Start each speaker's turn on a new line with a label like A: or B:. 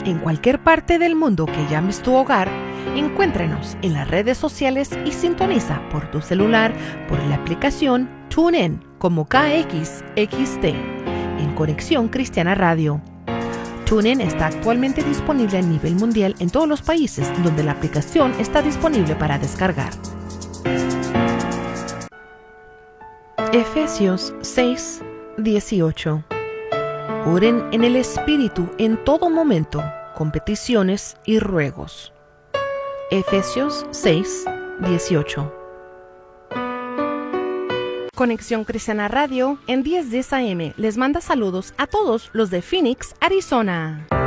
A: En cualquier parte del mundo que llames tu hogar, encuéntranos en las redes sociales y sintoniza por tu celular por la aplicación TuneIn como KXXT en Conexión Cristiana Radio. TuneIn está actualmente disponible a nivel mundial en todos los países donde la aplicación está disponible para descargar. Efesios 6:18. Oren en el Espíritu en todo momento, con peticiones y ruegos. Efesios 6:18. Conexión Cristiana Radio en 1010 AM les manda saludos a todos los de Phoenix, Arizona.